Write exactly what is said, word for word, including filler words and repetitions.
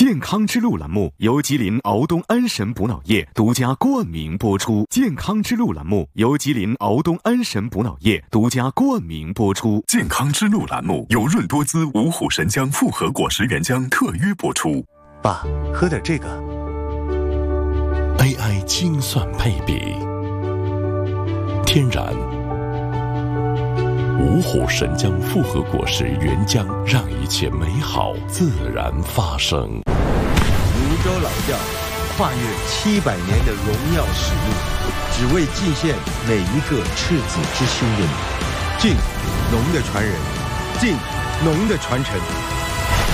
健康之路栏目由吉林敖东安神补脑液独家冠名播出。健康之路栏目由吉林敖东安神补脑液独家冠名播出。 健康之路栏目由润多滋五虎神姜复合果实原浆特约播出。 爸，喝点这个。 A I 精算配比，天然五虎神姜复合果实原浆，让一切美好自然发生。 泸州老窖跨越七百年的荣耀使命，只为祭献每一个赤子之心的你。敬农的传人，敬农的传承。